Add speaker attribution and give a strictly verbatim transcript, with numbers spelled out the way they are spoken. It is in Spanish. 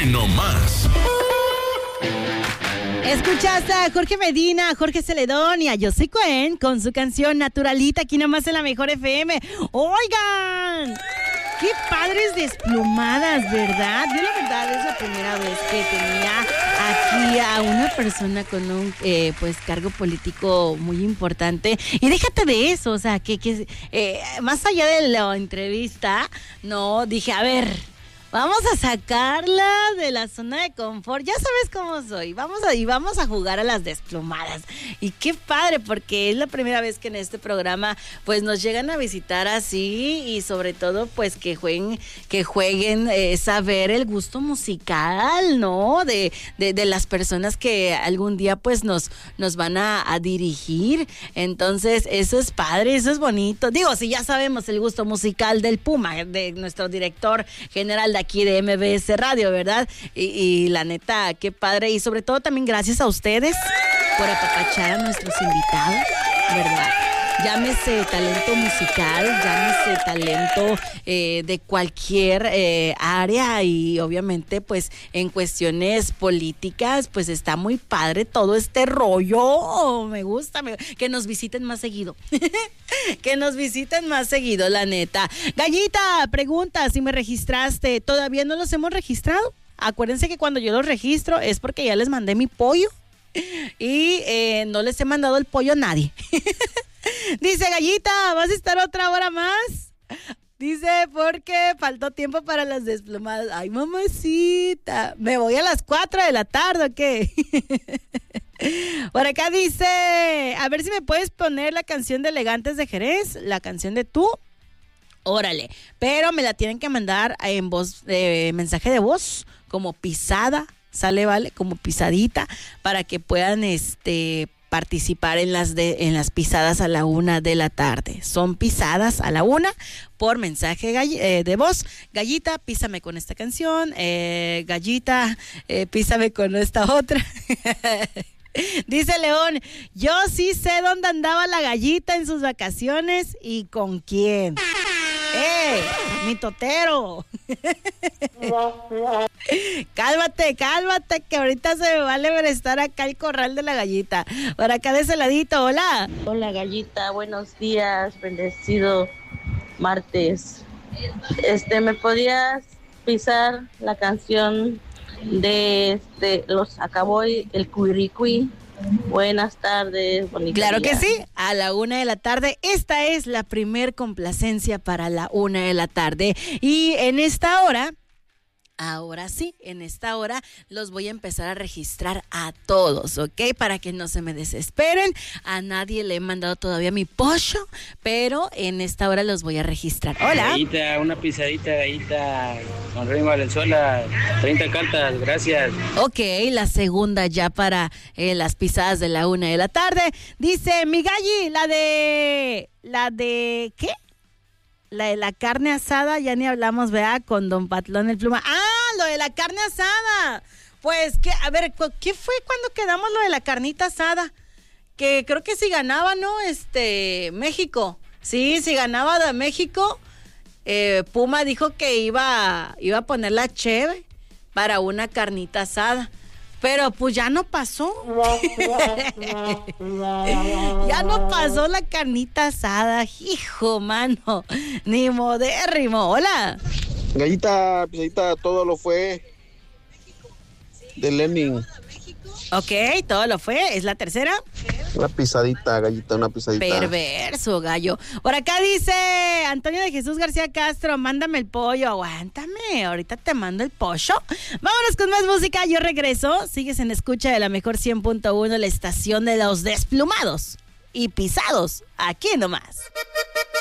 Speaker 1: aquí nomás.
Speaker 2: Escuchaste a Jorge Medina, Jorge Celedón y a José Cohen con su canción Naturalita, aquí nomás en la Mejor F M. ¡Oigan! ¡Qué padres desplumadas!, ¿verdad? Yo la verdad es la primera vez que tenía aquí a una persona con un eh, pues cargo político muy importante. Y déjate de eso, o sea, que, que eh, más allá de la entrevista, no, dije, a ver, vamos a sacarla de la zona de confort. Ya sabes cómo soy. Vamos a, y vamos a jugar a las desplumadas. Y qué padre, porque es la primera vez que en este programa pues nos llegan a visitar así, y sobre todo pues que jueguen, que jueguen eh, saber el gusto musical, ¿no? De, de, de las personas que algún día pues nos, nos van a, a dirigir. Entonces, eso es padre, eso es bonito. Digo, si ya sabemos el gusto musical del Puma, de nuestro director general de aquí de M B S Radio, ¿verdad? Y, y la neta, qué padre. Y sobre todo también gracias a ustedes por apapachar a nuestros invitados, ¿verdad? Llámese talento musical, llámese talento eh, de cualquier eh, área, y obviamente pues en cuestiones políticas pues está muy padre todo este rollo. Me gusta, me, que nos visiten más seguido. Que nos visiten más seguido, la neta. Gallita, pregunta si me registraste. ¿Todavía no los hemos registrado? Acuérdense que cuando yo los registro es porque ya les mandé mi pollo y eh, no les he mandado el pollo a nadie. Dice Gallita, ¿vas a estar otra hora más? Dice, porque faltó tiempo para las desplumadas. Ay, mamacita, ¿me voy a las cuatro de la tarde o qué? Por acá dice, a ver si me puedes poner la canción de Elegantes de Jerez, la canción de Tú. Órale, pero me la tienen que mandar en voz, eh, mensaje de voz, como pisada, sale, vale, como pisadita, para que puedan, este... participar en las de en las pisadas a la una de la tarde. Son pisadas a la una por mensaje gall- eh, de voz. Gallita, písame con esta canción. Eh, Gallita, eh, písame con esta otra. Dice León, yo sí sé dónde andaba la Gallita en sus vacaciones y con quién. ¡Eh! ¡Mi totero! Cálmate, cálmate, que ahorita se me vale ver estar acá el corral de la Gallita. Por acá de ese ladito, hola.
Speaker 3: Hola Gallita, buenos días, bendecido martes. Este, ¿me podías pisar la canción de este Los Acaboy, el Cuiricui? Buenas tardes, bonita.
Speaker 2: Claro
Speaker 3: día.
Speaker 2: que sí, a la una de la tarde. Esta es la primer complacencia para la una de la tarde. Y en esta hora, ahora sí, en esta hora los voy a empezar a registrar a todos, ¿ok? Para que no se me desesperen. A nadie le he mandado todavía mi pollo, pero en esta hora los voy a registrar. Hola.
Speaker 4: Gallita, una pisadita, Gallita, con Rey Valenzuela, treinta cartas, gracias.
Speaker 2: Ok, la segunda ya para eh, las pisadas de la una de la tarde. Dice mi Galli, la de... ¿La de qué? La de la carne asada, ya ni hablamos, vea, con Don Patlón el Pluma. ¡Ah, lo de la carne asada! Pues, ¿qué? A ver, ¿qué fue cuando quedamos lo de la carnita asada? Que creo que si ganaba, ¿no? Este, México. Sí, si ganaba de México, eh, Puma dijo que iba, iba a poner la cheve para una carnita asada. Pero pues ya no pasó. Ya no pasó la carnita asada, hijo, mano. Ni modérrimo. Hola.
Speaker 5: Gallita, pisadita, todo lo fue de Lenin.
Speaker 2: Ok, todo lo fue. ¿Es la tercera?
Speaker 5: Una pisadita, Gallita, una pisadita.
Speaker 2: Perverso, gallo. Por acá dice Antonio de Jesús García Castro, mándame el pollo. Aguántame, ahorita te mando el pollo. Vámonos con más música, yo regreso. Sigues en escucha de la Mejor cien punto uno, la estación de los desplumados y pisados. Aquí nomás.